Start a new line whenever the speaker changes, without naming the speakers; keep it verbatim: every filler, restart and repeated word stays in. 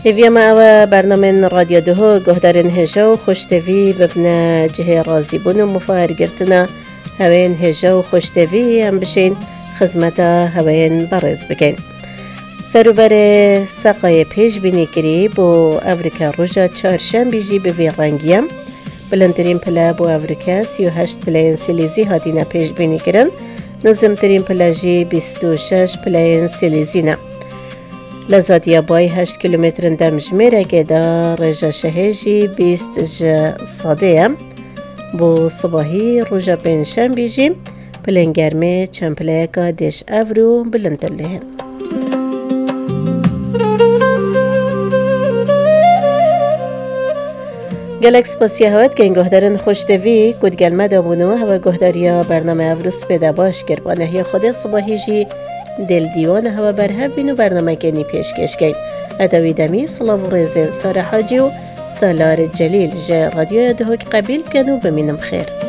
هیویا ما او برنامه رادیو دهو گهدارن هجا و خوشتوی ببنا جه رازی بون و مفاهر گرتنا هوین هجا و خوشتوی هم بشین خزمتا هوین برز بکن. سروبر ساقای پیش بینی کری بو افریکا روژا چهارشنبه بیجی به وی رنگیم بلندترین پلا بو افریکا سی و هشت پلاین سیلیزی هاتینا پیش بینی کرن نظمترین پلاجی بیست و شش پلاین سیلیزی نه لزادیا بای هشت کیلومتر دمجمه که دا رجا شهجی بیست جا صاده بو صباحی روژا پنجشنبه بیجی پلین گرمه چند پلایکا دیش افرو بلندتر لهن. گلکس پاسیا هات که این گهدارن خوشتوی کد گلمه دابونو هوا گهداریا برنامه افروس پیدا باش کرد و نهی خود صباحی جی دل دیوان هوا برهب بینو برنامه کنی پیشکش کن ادوی دمی صلاح و رزین سار حاجی و سالار جلیل جا رادیو دهوک قبیل کنو بمینم خیر.